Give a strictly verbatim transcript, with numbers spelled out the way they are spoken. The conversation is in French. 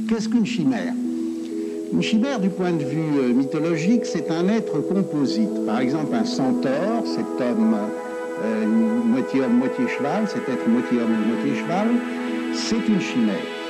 Qu'est-ce qu'une chimère? Une chimère, du point de vue euh, mythologique, c'est un être composite. Par exemple, un centaure, cet homme euh, moitié homme, moitié cheval, cet être moitié homme, moitié cheval, c'est une chimère.